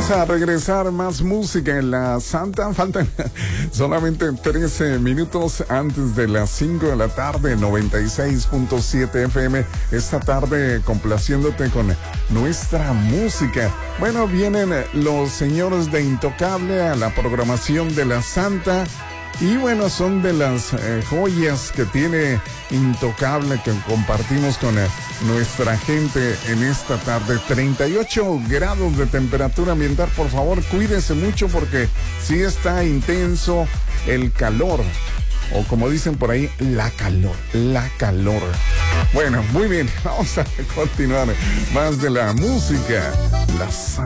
Vamos a regresar, más música en la Santa. Faltan solamente 13 minutos antes de las 5 de la tarde, 96.7 FM. Esta tarde complaciéndote con nuestra música. Bueno, vienen los señores de Intocable a la programación de la Santa. Y bueno, son de las joyas que tiene Intocable que compartimos con nuestra gente en esta tarde. 38 grados de temperatura ambiental. Por favor, cuídense mucho porque sí está intenso el calor. O como dicen por ahí, la calor. Bueno, muy bien, vamos a continuar más de la música.